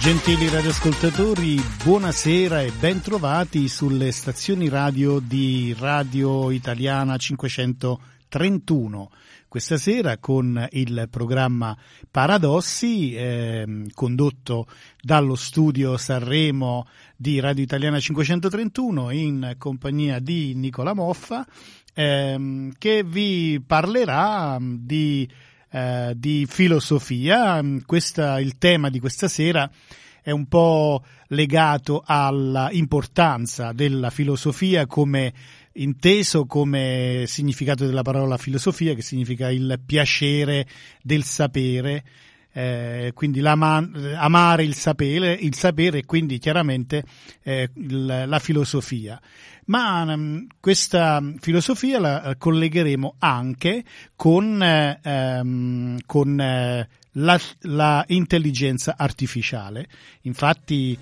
Gentili radioascoltatori, buonasera e bentrovati sulle stazioni radio di Radio Italiana 531. Questa sera con il programma Paradossi, condotto dallo studio Sanremo di Radio Italiana 531 in compagnia di Nicola Moffa, che vi parlerà di filosofia. Il tema di questa sera è un po' legato alla importanza della filosofia come inteso come significato della parola filosofia, che significa il piacere del sapere, quindi amare il sapere e quindi chiaramente la filosofia. Ma questa filosofia la collegheremo anche con la intelligenza artificiale. Infatti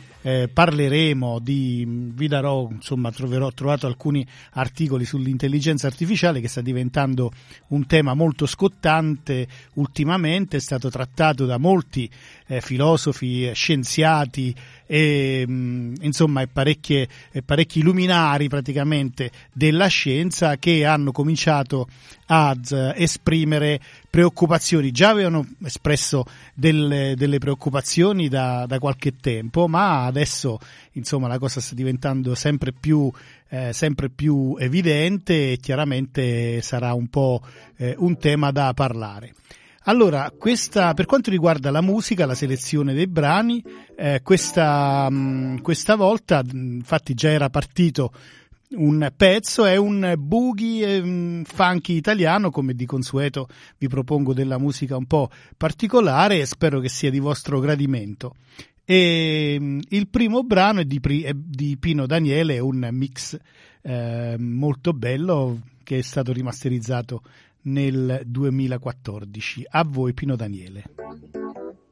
ho trovato alcuni articoli sull'intelligenza artificiale, che sta diventando un tema molto scottante ultimamente. È stato trattato da molti filosofi, scienziati e parecchi luminari praticamente della scienza, che hanno cominciato ad esprimere preoccupazioni. Già avevano espresso delle preoccupazioni da qualche tempo, ma adesso la cosa sta diventando sempre più evidente e chiaramente sarà un po' un tema da parlare. Allora, per quanto riguarda la musica, la selezione dei brani, questa volta, infatti già era partito un pezzo, è un boogie funky italiano. Come di consueto vi propongo della musica un po' particolare e spero che sia di vostro gradimento. E il primo brano è di Pino Daniele, è un mix molto bello che è stato rimasterizzato nel 2014. A voi Pino Daniele.